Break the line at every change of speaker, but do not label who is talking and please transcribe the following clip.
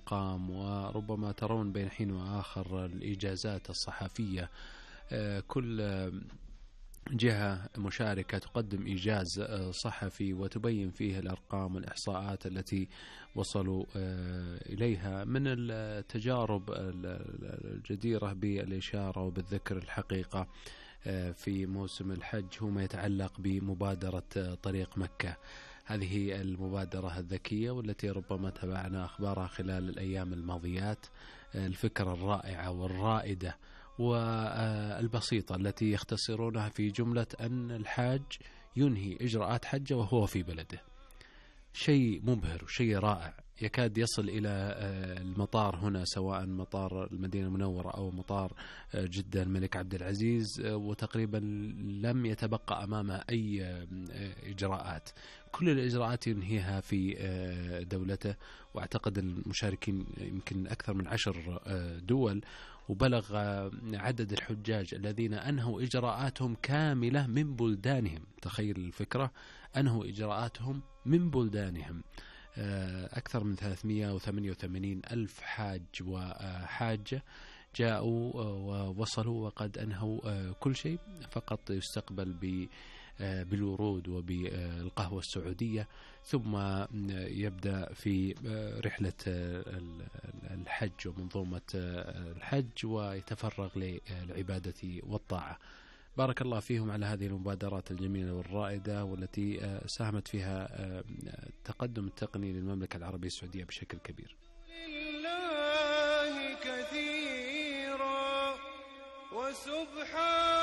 الأرقام، وربما ترون بين حين وآخر الإجازات الصحفية، كل جهة مشاركة تقدم إيجاز صحفي وتبين فيه الأرقام والإحصاءات التي وصلوا إليها من التجارب الجديرة بالإشارة وبالذكر الحقيقة في موسم الحج هو ما يتعلق بمبادرة طريق مكة. هذه المبادرة الذكية والتي ربما تابعنا أخبارها خلال الأيام الماضيات، الفكرة الرائعة والرائدة والبسيطة التي يختصرونها في جملة أن الحاج ينهي إجراءات حجه وهو في بلده. شيء مبهر وشيء رائع، يكاد يصل إلى المطار هنا، سواء مطار المدينة المنورة أو مطار جدة الملك عبد العزيز، وتقريبا لم يتبقى أمامه أي إجراءات. كل الإجراءات ينهيها في دولته، وأعتقد المشاركين يمكن أكثر من 10 دول، وبلغ عدد الحجاج الذين أنهوا إجراءاتهم كاملة من بلدانهم. تخيل الفكرة، أنهوا إجراءاتهم من بلدانهم. أكثر من 388 ألف حاج وحاجة جاءوا ووصلوا وقد أنهوا كل شيء، فقط يستقبل بالورود وبالقهوة السعودية، ثم يبدأ في رحلة الحج ومنظومة الحج ويتفرغ للعبادة والطاعة. بارك الله فيهم على هذه المبادرات الجميلة والرائدة، والتي ساهمت فيها التقدم التقني للمملكة العربية السعودية بشكل كبير.
لله كثيرا وسبحان